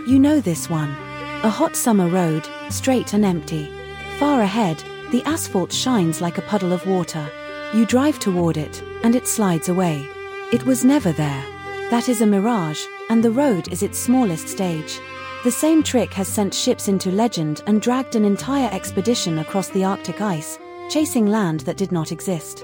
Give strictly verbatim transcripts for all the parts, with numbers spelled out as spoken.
You know this one. A hot summer road, straight and empty. Far ahead, the asphalt shines like a puddle of water. You drive toward it, and it slides away. It was never there. That is a mirage, and the road is its smallest stage. The same trick has sent ships into legend and dragged an entire expedition across the Arctic ice, chasing land that did not exist.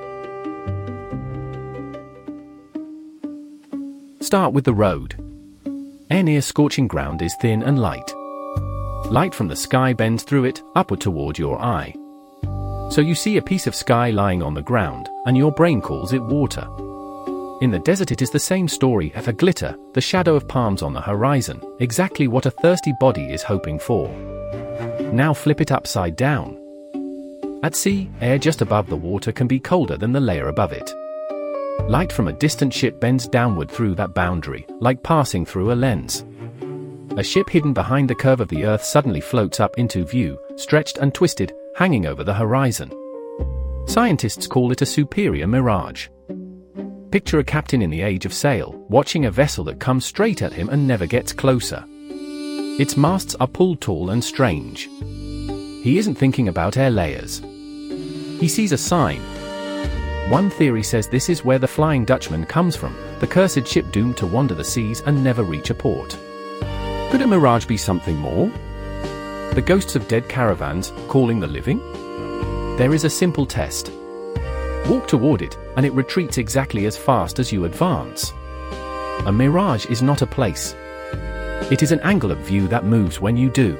Start with the road. Air near scorching ground is thin and light. Light from the sky bends through it, upward toward your eye. So you see a piece of sky lying on the ground, and your brain calls it water. In the desert it is the same story, a glitter, the shadow of palms on the horizon, exactly what a thirsty body is hoping for. Now flip it upside down. At sea, air just above the water can be colder than the layer above it. Light from a distant ship bends downward through that boundary, like passing through a lens. A ship hidden behind the curve of the earth suddenly floats up into view, stretched and twisted, hanging over the horizon. Scientists call it a superior mirage. Picture a captain in the age of sail, watching a vessel that comes straight at him and never gets closer. Its masts are pulled tall and strange. He isn't thinking about air layers. He sees a sign. One theory says this is where the Flying Dutchman comes from, the cursed ship doomed to wander the seas and never reach a port. Could a mirage be something more? The ghosts of dead caravans, calling the living? There is a simple test. Walk toward it, and it retreats exactly as fast as you advance. A mirage is not a place. It is an angle of view that moves when you do.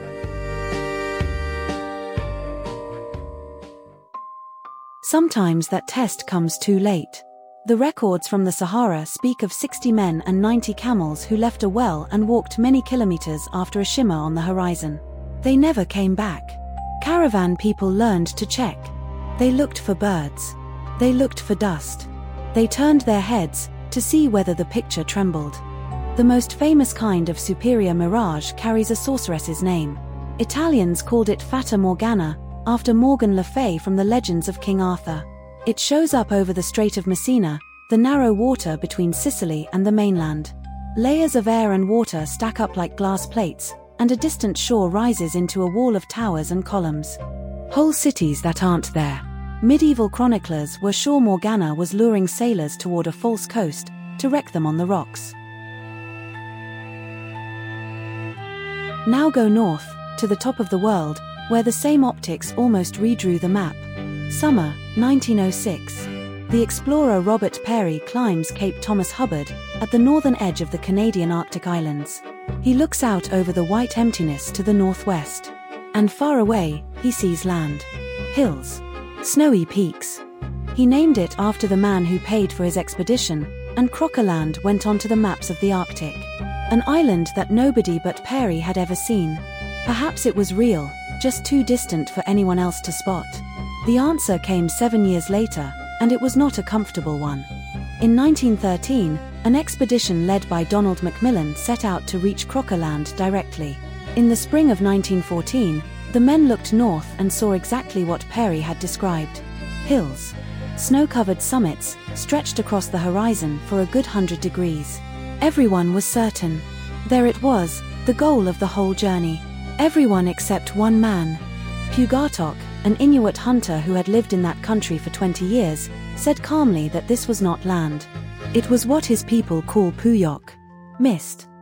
Sometimes that test comes too late. The records from the Sahara speak of sixty men and ninety camels who left a well and walked many kilometers after a shimmer on the horizon. They never came back. Caravan people learned to check. They looked for birds. They looked for dust. They turned their heads to see whether the picture trembled. The most famous kind of superior mirage carries a sorceress's name. Italians called it Fata Morgana, after Morgan Le Fay from the legends of King Arthur. It shows up over the Strait of Messina, the narrow water between Sicily and the mainland. Layers of air and water stack up like glass plates, and a distant shore rises into a wall of towers and columns. Whole cities that aren't there. Medieval chroniclers were sure Morgana was luring sailors toward a false coast, to wreck them on the rocks. Now go north, to the top of the world, where the same optics almost redrew the map. Summer, nineteen oh six. The explorer Robert Peary climbs Cape Thomas Hubbard, at the northern edge of the Canadian Arctic Islands. He looks out over the white emptiness to the northwest. And far away, he sees land. Hills. Snowy peaks. He named it after the man who paid for his expedition, and Crocoland went onto the maps of the Arctic. An island that nobody but Peary had ever seen. Perhaps it was real, just too distant for anyone else to spot. The answer came seven years later, and it was not a comfortable one. In nineteen thirteen, an expedition led by Donald Macmillan set out to reach Crocoland directly. In the spring of nineteen fourteen, the men looked north and saw exactly what Peary had described. Hills. Snow-covered summits, stretched across the horizon for a good hundred degrees. Everyone was certain. There it was, the goal of the whole journey. Everyone except one man. Pugatok, an Inuit hunter who had lived in that country for twenty years, said calmly that this was not land. It was what his people call Puyok. Mist.